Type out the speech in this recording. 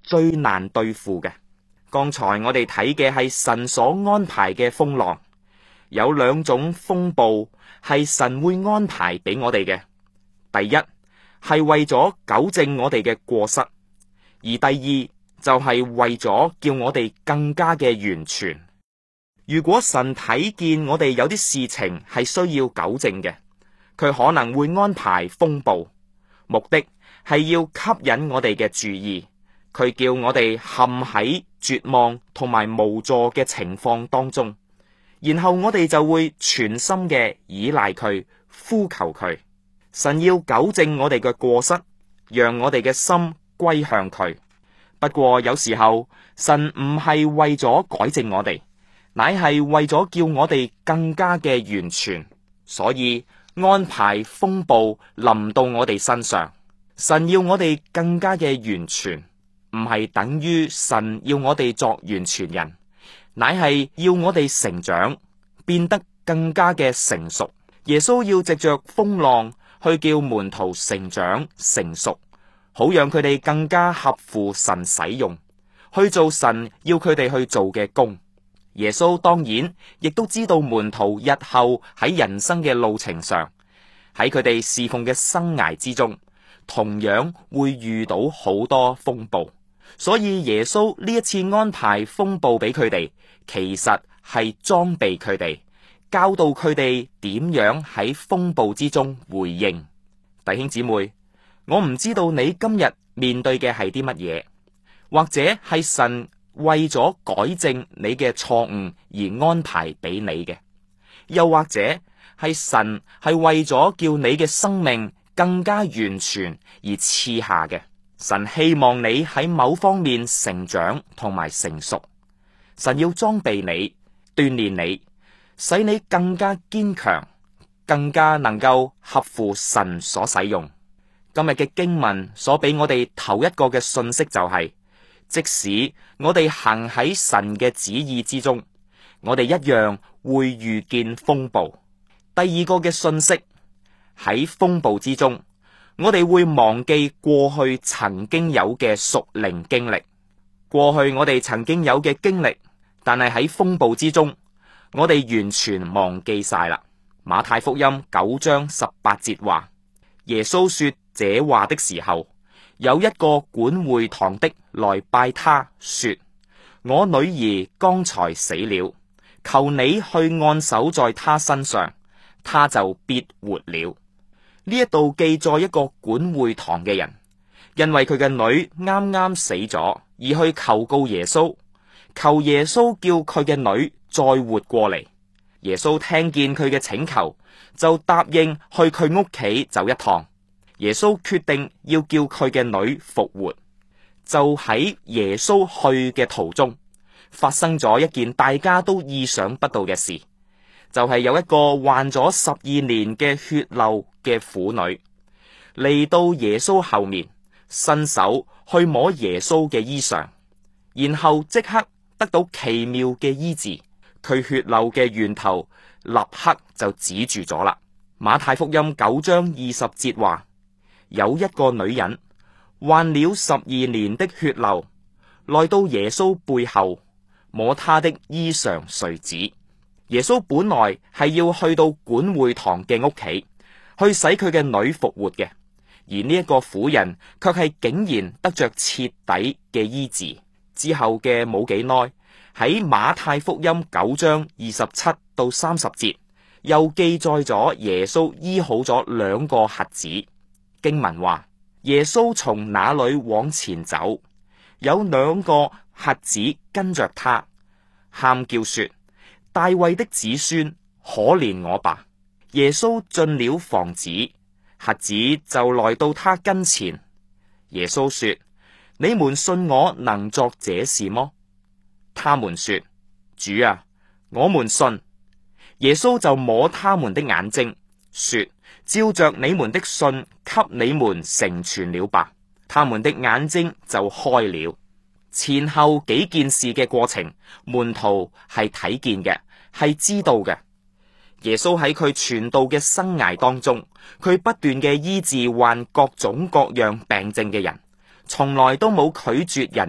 最難對付嘅。剛才我哋睇嘅係神所安排嘅風浪，有兩種風暴係神會安排俾我哋嘅。第一係為咗糾正我哋嘅過失，而第二就係為咗叫我哋更加嘅完全。如果神睇見我哋有啲事情係需要糾正嘅，佢可能會安排風暴，目的係要吸引我哋嘅注意。佢叫我哋陷喺絕望同埋無助嘅情況當中，然後我哋就會全心嘅依賴佢，呼求佢。神要糾正我哋嘅過失，讓我哋嘅心歸向佢。不過有時候神唔係為咗改正我哋，乃係為咗叫我哋更加嘅完全，所以安排風暴臨到我哋身上。神要我哋更加嘅完全，唔係等於神要我哋作完全人，乃係要我哋成長，變得更加嘅成熟。耶穌要藉着風浪去叫門徒成長成熟，好讓佢哋更加合乎神使用，去做神要佢哋去做嘅工。耶穌當然亦都知道門徒日後喺人生嘅路程上，喺佢哋侍奉嘅生涯之中，同樣會遇到好多風暴。所以耶穌呢一次安排風暴俾佢哋，其實係裝備佢哋，教導佢哋點樣喺風暴之中回應。弟兄姊妹，我唔知道你今日面對嘅係啲乜嘢，或者係神為咗改正你嘅錯誤而安排俾你嘅，又或者係神係為咗叫你嘅生命更加完全而賜下嘅。神希望你喺某方面成長同埋成熟，神要裝備你，鍛煉你，使你更加堅強，更加能夠合乎神所使用。今日嘅經文所俾我哋頭一個嘅信息就係，即使我哋行喺神嘅旨意之中，我哋一樣會遇見風暴。第二個嘅信息，喺風暴之中，我哋會忘記過去曾經有嘅屬靈經歷，過去我哋曾經有嘅經歷，但係喺風暴之中，我哋完全忘記晒啦。馬太福音9章18節話，耶穌說這話的時候，有一個管會堂的來拜他，說：我女兒剛才死了，求你去按手在她身上，她就必活了。呢一度記載一個管會堂嘅人，因為佢嘅女啱啱死咗，而去求告耶穌，求耶穌叫佢嘅女再活過嚟。耶穌聽見佢嘅請求，就答應去佢屋企走一趟。耶穌決定要叫佢嘅女復活。就喺耶穌去嘅途中，發生咗一件大家都意想不到嘅事，就係有一個患咗12年嘅血漏嘅婦女嚟到耶穌後面，伸手去摸耶穌嘅衣裳，然後即刻得到奇妙嘅醫治，佢血漏嘅源頭立刻就止住咗啦。馬太福音9章20節話，有一個女人患了12年的血漏，來到耶穌背後摸他的衣裳繸子。耶穌本來係要去到管會堂嘅屋企，去使佢嘅女復活嘅，而呢一個婦人卻係竟然得着徹底嘅醫治。之後嘅冇幾耐，喺馬太福音9章27到30節，又記載咗耶穌醫好咗2個瞎子。經文話，耶穌從那裏往前走，有2個瞎子跟着他，喊叫說：大衛的子孫，可憐我吧！耶穌進了房子，瞎子就來到他跟前。耶穌說：你們信我能作這事麼？他們說：主啊，我們信。耶穌就摸他們的眼睛，說：照着你們的信，給你們成全了吧。他們的眼睛就開了。前後幾件事嘅過程，門徒係睇見嘅，係知道嘅。耶穌喺佢傳道嘅生涯當中，佢不斷嘅醫治患各種各樣病症嘅人，從來都冇拒絕人